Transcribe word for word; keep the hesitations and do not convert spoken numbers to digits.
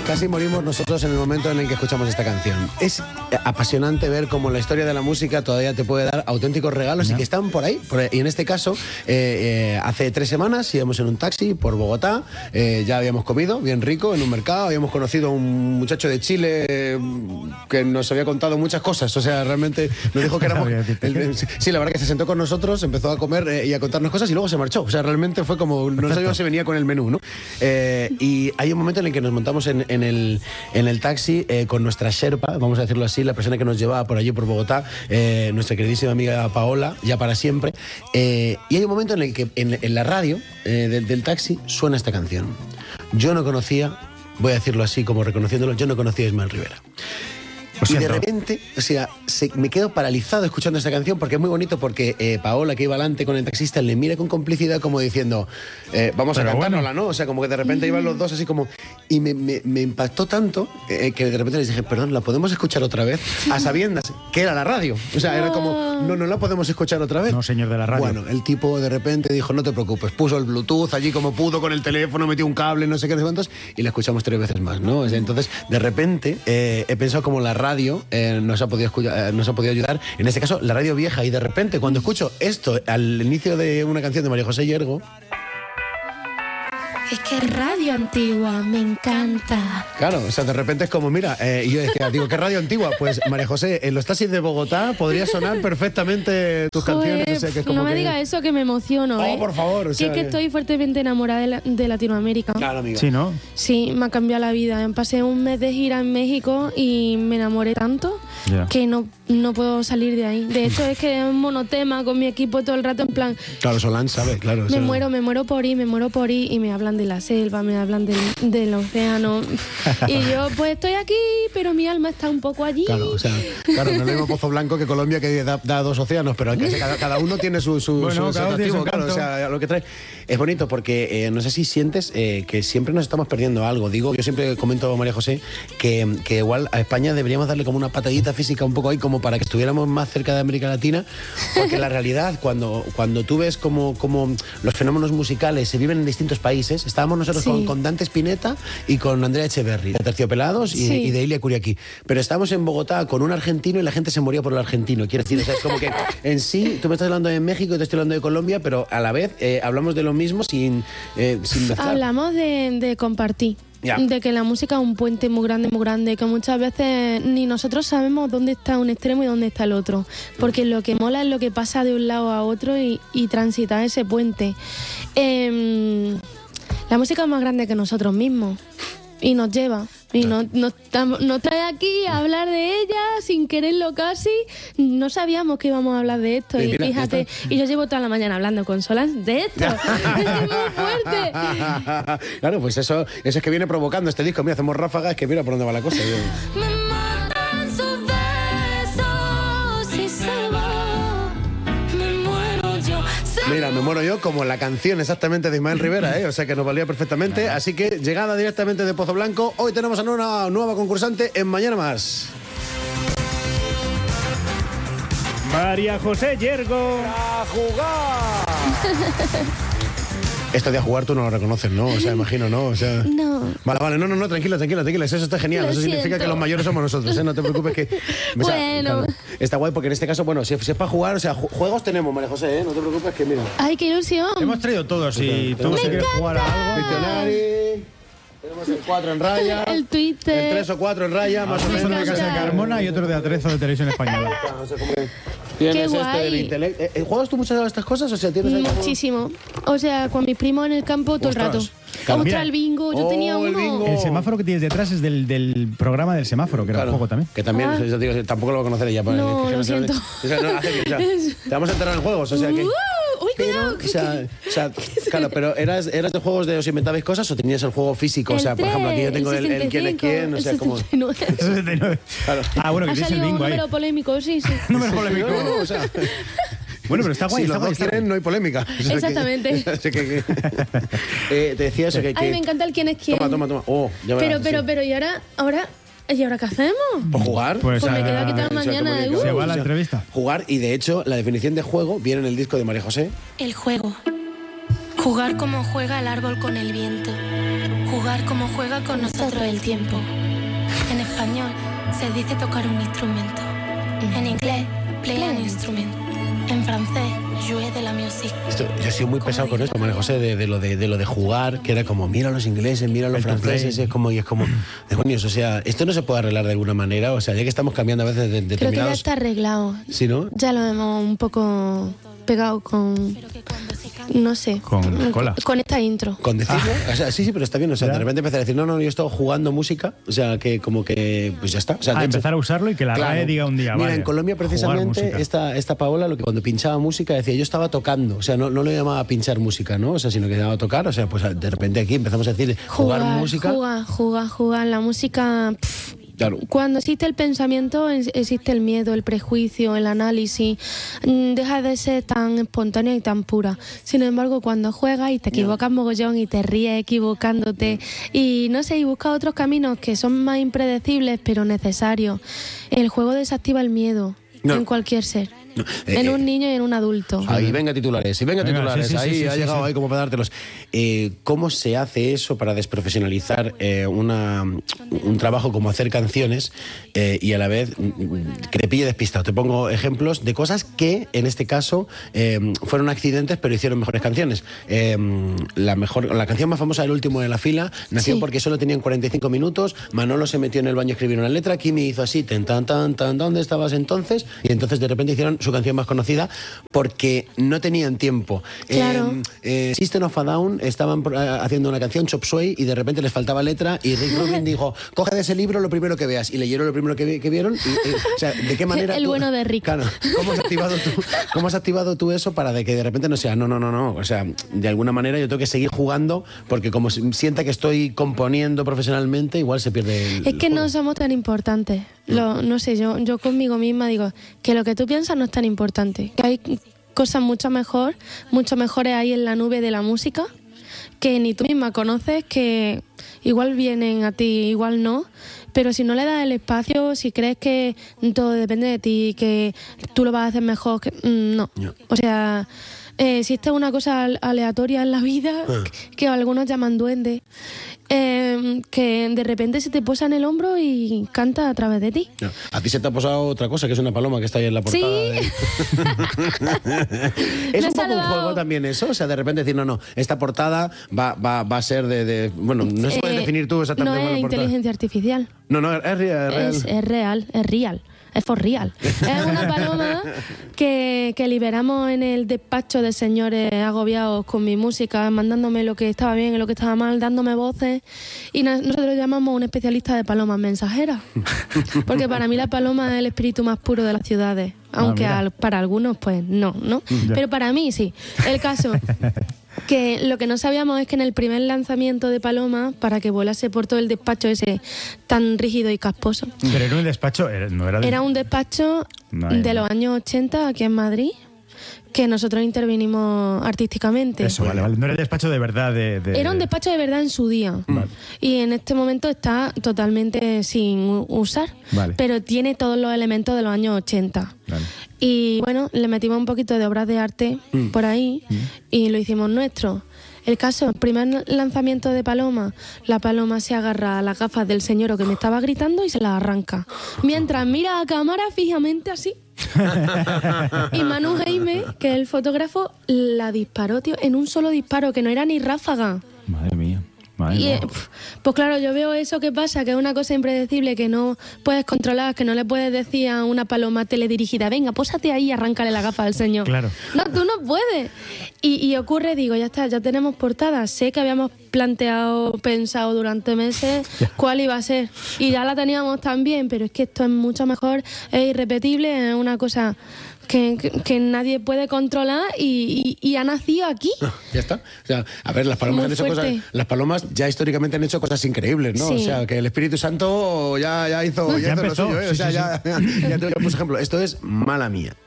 Casi morimos nosotros en el momento en el que escuchamos esta canción. Es apasionante ver cómo la historia de la música todavía te puede dar auténticos regalos ¿no? y que están por ahí. Por ahí. Y en este caso, eh, eh, hace tres semanas íbamos en un taxi por Bogotá, eh, ya habíamos comido bien rico en un mercado, habíamos conocido a un muchacho de Chile eh, que nos había contado muchas cosas. O sea, realmente nos dijo que éramos... el, el, sí, la verdad que se sentó con nosotros, empezó a comer eh, y a contarnos cosas y luego se marchó. O sea, realmente fue como... No sabíamos si venía con el menú, ¿no? Eh, y hay un momento en el que nos montamos en, en, el, en el taxi eh, con nuestra Sherpa, vamos a decirlo así, la persona que nos llevaba por allí, por Bogotá, eh, nuestra queridísima amiga Paola, ya para siempre. Eh, y hay un momento en el que en, en la radio eh, del, del taxi suena esta canción. Yo no conocía, voy a decirlo así como reconociéndolo, yo no conocía a Ismael Rivera. Y de repente, o sea, se, me quedo paralizado escuchando esta canción porque es muy bonito porque eh, Paola, que iba adelante con el taxista, le mira con complicidad como diciendo, eh, vamos Pero a cantárnosla, bueno. ¿no? O sea, como que de repente iban los dos así como... Y me, me, me impactó tanto eh, que de repente les dije, perdón, ¿la podemos escuchar otra vez? A sabiendas que era la radio. O sea, era como, no, no la podemos escuchar otra vez. No, señor de la radio. Bueno, el tipo de repente dijo, no te preocupes, puso el Bluetooth allí como pudo con el teléfono, metió un cable, no sé qué, no sé cuántos, y la escuchamos tres veces más, ¿no? O sea, entonces, de repente, eh, he pensado como la radio... Eh, nos ha podido escuchar, nos ha podido ayudar, en este caso la radio vieja, y de repente cuando escucho esto al inicio de una canción de María José Yergo, es que radio antigua, me encanta. Claro, o sea, de repente es como, mira, eh, yo decía, digo, ¿qué radio antigua? Pues María José, en los taxis de Bogotá podría sonar perfectamente tus Joder, canciones. O sea, que es como no me que... digas eso, que me emociono, Oh, ¿eh? por favor. O sea, que es que estoy fuertemente enamorada de, la, de Latinoamérica. Claro, amiga. Sí, ¿no? Sí, me ha cambiado la vida. Pasé un mes de gira en México y me enamoré tanto yeah. que no, no puedo salir de ahí. De hecho, es que es un monotema con mi equipo todo el rato en plan... Claro, Solán sabe, claro. Me sea... muero, me muero por ir, me muero por ir y me hablan de la selva, me hablan del, del océano y yo pues estoy aquí pero mi alma está un poco allí. Claro, o sea, claro, no es el mismo Pozo Blanco que Colombia que da, da dos océanos, pero que cada, cada uno tiene su, su, bueno, su, su atractivo, claro, o sea, lo que trae es bonito porque eh, no sé si sientes eh, que siempre nos estamos perdiendo algo. Digo, yo siempre comento a María José que, que igual a España deberíamos darle como una patadita física un poco ahí como para que estuviéramos más cerca de América Latina, porque la realidad cuando, cuando tú ves como, como los fenómenos musicales se viven en distintos países, estábamos nosotros sí. con, con Dante Spinetta y con Andrea Echeverri, de Terciopelados y, sí. y de Ilia Kuriaki. Pero estábamos en Bogotá con un argentino y la gente se moría por el argentino. Quiero decir, o sea, es como que en sí, tú me estás hablando de México y te estoy hablando de Colombia, pero a la vez eh, hablamos de lo mismo sin, eh, sin mezclar. Hablamos de, de compartir. Ya. De que la música es un puente muy grande, muy grande, que muchas veces ni nosotros sabemos dónde está un extremo y dónde está el otro. Porque lo que mola es lo que pasa de un lado a otro y, y transitar ese puente. Eh, la música es más grande que nosotros mismos y nos lleva. Y nos, nos, nos trae aquí a hablar de ella sin quererlo casi. No sabíamos que íbamos a hablar de esto. Y, y mira, fíjate, esto... y yo llevo toda la mañana hablando con Solán de esto. Es muy fuerte. Claro, pues eso, eso es que viene provocando este disco. Mira, hacemos ráfagas, que mira por dónde va la cosa. Mira, me muero yo como la canción exactamente de Ismael Rivera, ¿eh? O sea que nos valía perfectamente. Así que llegada directamente de Pozo Blanco, hoy tenemos a una nueva concursante en Mañana Más. María José Yergo. ¡A jugar! Esto de a jugar tú no lo reconoces, ¿no? O sea, imagino, ¿no? O sea... No. Vale, vale, no, no, no, tranquila, tranquila, tranquila. Eso está genial. Lo Eso significa siento. que los mayores somos nosotros, ¿eh? No te preocupes que... Bueno. O sea, claro, está guay porque en este caso, bueno, si, si es para jugar, o sea, juegos tenemos, María José, ¿eh? No te preocupes que, mira... ¡Ay, qué ilusión! Hemos traído todos y tú si quieres jugar a algo... Diccionario... Tenemos el cuatro en raya. El Twitter. El tres o cuatro en raya, más o menos. Uno de Casa de Carmona y otro de Atrezo de Televisión Española. O sea, como que tienes Qué este guay. del intelecto. ¿Eh, ¿Juegas tú muchas de estas cosas? O sea, tienes ahí como- Muchísimo. O sea, con mis primos en el campo todo Ostras. el rato. Claro. Ostras, Mira. el bingo. Yo Oh, tenía el uno. bingo. El semáforo que tienes detrás es del, del programa del semáforo, que era Claro, un juego también. Que también, Ah. yo digo, tampoco lo va a conocer ella. pues, No, es que lo no se- siento. O sea, no, hace que, o sea, te vamos a enterar en juegos, o sea que... Uh, uy, pero, cuidado. o sea, o sea, claro, pero ¿eras, ¿eras de juegos de os inventabais cosas o tenías el juego físico? O sea, El por ejemplo, aquí yo tres, tengo el, el quién es quién, o sea, el como... sesenta y nueve. sesenta y nueve. Claro. Ah, bueno, que Ha tienes el salido un bingo ahí. número polémico, sí, sí. Número polémico. No, no, o sea, Bueno, pero está guay, si está los guay. dos está quieren, guay. no hay polémica. O sea que- Exactamente. o sea que- que- eh, te decía eso, que... Ay, que- me encanta el quién es quién. Toma, toma, toma. Oh, ya Pero, verás, pero, sí. pero, ¿y ahora? ahora ¿Y ahora qué hacemos? ¿Por jugar? Pues, Pues me a- quedo aquí toda la se mañana. comunica. uh. Se va a O la sea, entrevista. Jugar, y de hecho, la definición de juego viene en el disco de María José. El juego. Jugar como juega el árbol con el viento. jugar como juega con nosotros el tiempo. En español se dice tocar un instrumento. En inglés, play an instrument. En francés, jouer de la musique. Esto, yo he sido muy pesado con esto, María José, de, de, lo de, de lo de jugar, que era como, mira a los ingleses, mira a los franceses, es como, y es como, demonios, o sea, esto no se puede arreglar de alguna manera, o sea, ya que estamos cambiando a veces de, de Creo que ya determinados... está arreglado. ¿Sí, no? Ya lo hemos un poco pegado con... No sé. Con cola. Con esta intro. Con decirlo, Ah. o sea, sí, sí, pero está bien, o sea, Ya. de repente empezar a decir, no, no, yo he estado jugando música, o sea, que como que, pues ya está. O sea, Ah, de hecho- empezar a usarlo y que la Claro. R A E diga un día, Mira, vale, en Colombia jugar precisamente música. esta, esta Paola, lo que cuando pinchaba música decía, yo estaba tocando, o sea, no, no lo llamaba pinchar música, ¿no? O sea, sino que llamaba tocar, o sea, pues de repente aquí empezamos a decir jugar, música. Jugar, jugar, jugar. La música... pff, Claro. Cuando existe el pensamiento, es- existe el miedo, el prejuicio, el análisis. Mm, Deja de ser tan espontánea y tan pura. Sin embargo, cuando juegas y te equivocas mogollón y te ríes equivocándote y no sé, y buscas otros caminos que son más impredecibles pero necesarios, el juego desactiva el miedo No. en cualquier ser. No, eh, En eh, un niño y en un adulto. Ahí, venga titulares, y venga, Venga, titulares, sí, sí, ahí sí, sí, ha sí, llegado sí. ahí como para dártelos. Eh, ¿Cómo se hace eso para desprofesionalizar eh, una, un trabajo como hacer canciones eh, y a la vez mm, que te pille despistado? Te pongo ejemplos de cosas que en este caso eh, fueron accidentes pero hicieron mejores canciones. Eh, la, mejor, la canción más famosa, El último de la fila, nació Sí. porque solo tenían cuarenta y cinco minutos, Manolo se metió en el baño a escribir una letra, Kimi hizo así, ten, tan, tan, tan, ¿dónde estabas entonces? Y entonces de repente hicieron su canción más conocida porque no tenían tiempo. Claro. Eh, eh, System of a Down estaban eh, haciendo una canción, Chop Suey, y de repente les faltaba letra y Rick Rubin dijo, coge de ese libro lo primero que veas, y leyeron lo primero que, vi- que vieron. Y, eh, o sea, ¿de qué manera? El tú- bueno de Rick. Claro, ¿cómo has activado tú, cómo has activado tú eso para de que de repente no sea, no, no, no, no, o sea, de alguna manera yo tengo que seguir jugando porque como si- sienta que estoy componiendo profesionalmente, igual se pierde el Es que el no juego. somos tan importantes. Lo, no sé, yo, yo conmigo misma digo que lo que tú piensas no es tan importante. Que hay cosas mucho mejor, mucho mejores ahí en la nube de la música que ni tú misma conoces, que igual vienen a ti, igual no. Pero si no le das el espacio, si crees que todo depende de ti, que tú lo vas a hacer mejor, que, mm, no. No. O sea, eh, existe una cosa al- aleatoria en la vida Ah. que, que algunos llaman duende, eh, que de repente se te posa en el hombro y canta a través de ti. No. A ti se te ha posado otra cosa, que es una paloma que está ahí en la portada. Sí. de- es Me he un poco un salvado. juego también eso, o sea, de repente decir, no, no, esta portada va, va, va a ser de, de- bueno, no se puede Eh, definir tú No exactamente es cuál es la portada. inteligencia artificial. No, no, es real. Es real. Es, es real, es real. Es for real. Es una paloma que, que liberamos en el despacho de señores agobiados con mi música, mandándome lo que estaba bien y lo que estaba mal, dándome voces. Y na- nosotros llamamos un especialista de palomas mensajeras. Porque para mí la paloma es el espíritu más puro de las ciudades. Aunque mira. al- para algunos, pues no, ¿no? Ya. Pero para mí sí. El caso... Que lo que no sabíamos es que en el primer lanzamiento de Paloma, para que volase por todo el despacho ese tan rígido y casposo, Pero era un despacho, era- no era de... era un despacho No hay- de los años ochenta aquí en Madrid, que nosotros intervinimos artísticamente. Eso, vale, vale. No era el despacho de verdad de... de- Era un despacho de verdad en su día. Y en este momento está totalmente sin u- usar. Vale. Pero tiene todos los elementos de los años ochenta. Vale. Y bueno, le metimos un poquito de obras de arte por ahí y lo hicimos nuestro. El caso, el primer lanzamiento de Paloma, la paloma se agarra a las gafas del señor que me estaba gritando y se las arranca. Mientras mira a cámara fijamente así. Y Manu Jaime, que es el fotógrafo, la disparó, tío, en un solo disparo, que no era ni ráfaga. Madre mía. Madre Y, mía. eh, pf, pues claro, yo veo eso que pasa, que es una cosa impredecible, que no puedes controlar, que no le puedes decir a una paloma teledirigida, venga, pósate ahí y arráncale la gafa al señor. Claro. No, tú no puedes. Y, y ocurre, digo, ya está, ya tenemos portada. Sé que habíamos planteado, pensado durante meses cuál iba a ser. Y ya la teníamos también, pero es que esto es mucho mejor, es irrepetible, es una cosa... Que, que, que nadie puede controlar y, y, y ha nacido aquí. Ya está. O sea, a ver, las palomas Muy han hecho fuerte. cosas. Las palomas ya históricamente han hecho cosas increíbles, ¿no? Sí. O sea, que el Espíritu Santo ya, ya hizo, ya Ya hizo empezó, lo suyo, ¿eh? sí, O sea, sí, ya, ya, ya te- ya puse ejemplo. Esto es Mala Mía.